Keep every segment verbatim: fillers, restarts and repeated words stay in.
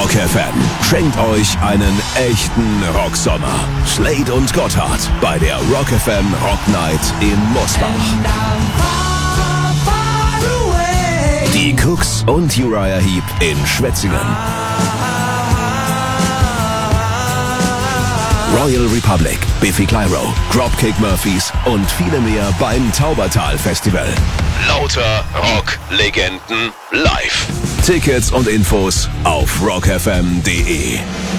Rock F M schenkt euch einen echten Rocksommer. Slade und Gotthard bei der Rock F M Rock Night in Mosbach. Die Cooks und Uriah Heep in Schwetzingen. Royal Republic, Biffy Clyro, Dropkick Murphys und viele mehr beim Taubertal Festival. Lauter Rock-Legenden live. Tickets und Infos auf rock f m punkt d e.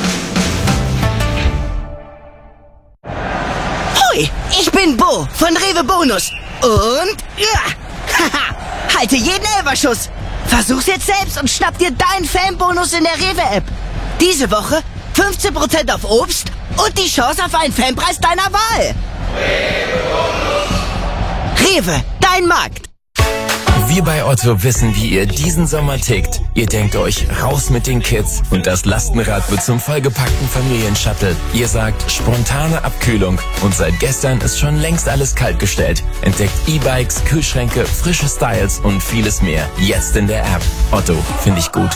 Hoi, ich bin Bo von Rewe Bonus. Und ja, haha, halte jeden Elferschuss. Versuch's jetzt selbst und schnapp dir deinen Fanbonus in der Rewe-App. Diese Woche fünfzehn Prozent auf Obst und die Chance auf einen Fanpreis deiner Wahl. Rewe, dein Markt. Wir bei Otto wissen, wie ihr diesen Sommer tickt. Ihr denkt euch, raus mit den Kids und das Lastenrad wird zum vollgepackten Familienshuttle. Ihr sagt, spontane Abkühlung und seit gestern ist schon längst alles kaltgestellt. Entdeckt E-Bikes, Kühlschränke, frische Styles und vieles mehr. Jetzt in der App. Otto, finde ich gut.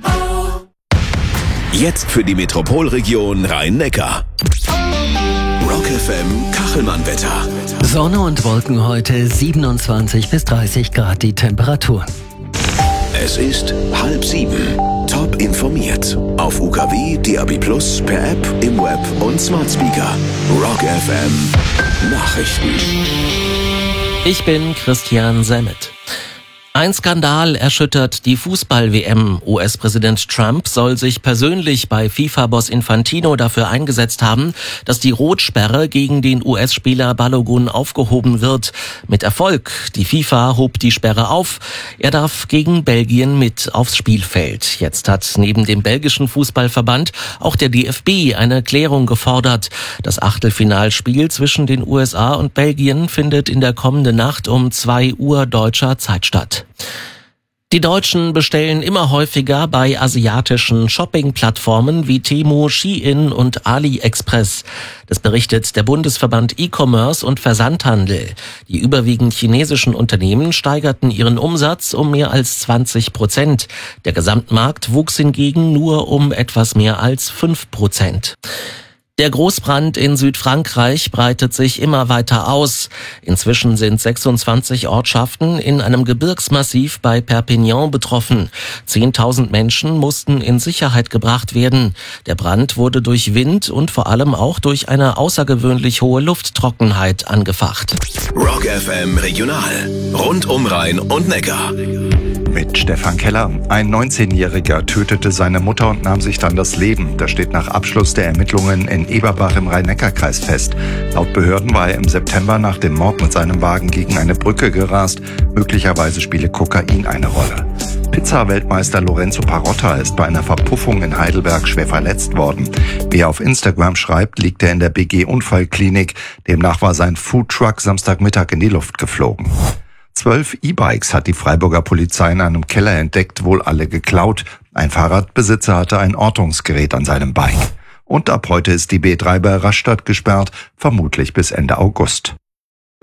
Jetzt für die Metropolregion Rhein-Neckar. Rock F M Kachelmann-Wetter. Sonne und Wolken heute, siebenundzwanzig bis dreißig Grad die Temperatur. Es ist halb sieben. Top informiert. Auf U K W, D A B plus, per App, im Web und Smart Speaker. Rock F M Nachrichten. Ich bin Christian Semmet. Ein Skandal erschüttert die Fußball-W M. U S-Präsident Trump soll sich persönlich bei FIFA-Boss Infantino dafür eingesetzt haben, dass die Rotsperre gegen den U S-Spieler Balogun aufgehoben wird. Mit Erfolg. Die FIFA hob die Sperre auf. Er darf gegen Belgien mit aufs Spielfeld. Jetzt hat neben dem belgischen Fußballverband auch der D F B eine Klärung gefordert. Das Achtelfinalspiel zwischen den U S A und Belgien findet in der kommenden Nacht um zwei Uhr deutscher Zeit statt. Die Deutschen bestellen immer häufiger bei asiatischen Shopping-Plattformen wie Temu, Shein und AliExpress. Das berichtet der Bundesverband E-Commerce und Versandhandel. Die überwiegend chinesischen Unternehmen steigerten ihren Umsatz um mehr als zwanzig Prozent. Der Gesamtmarkt wuchs hingegen nur um etwas mehr als fünf Prozent. Der Großbrand in Südfrankreich breitet sich immer weiter aus. Inzwischen sind sechsundzwanzig Ortschaften in einem Gebirgsmassiv bei Perpignan betroffen. Zehntausend Menschen mussten in Sicherheit gebracht werden. Der Brand wurde durch Wind und vor allem auch durch eine außergewöhnlich hohe Lufttrockenheit angefacht. Rock F M Regional. Rund um Rhein und Neckar. Mit Stefan Keller. Ein neunzehnjähriger tötete seine Mutter und nahm sich dann das Leben. Das steht nach Abschluss der Ermittlungen in Eberbach im Rhein-Neckar-Kreis fest. Laut Behörden war er im September nach dem Mord mit seinem Wagen gegen eine Brücke gerast. Möglicherweise spiele Kokain eine Rolle. Pizza-Weltmeister Lorenzo Parotta ist bei einer Verpuffung in Heidelberg schwer verletzt worden. Wie er auf Instagram schreibt, liegt er in der B G-Unfallklinik. Demnach war sein Foodtruck Samstagmittag in die Luft geflogen. Zwölf E-Bikes hat die Freiburger Polizei in einem Keller entdeckt, wohl alle geklaut. Ein Fahrradbesitzer hatte ein Ortungsgerät an seinem Bike. Und ab heute ist die B drei bei Rastatt gesperrt, vermutlich bis Ende August.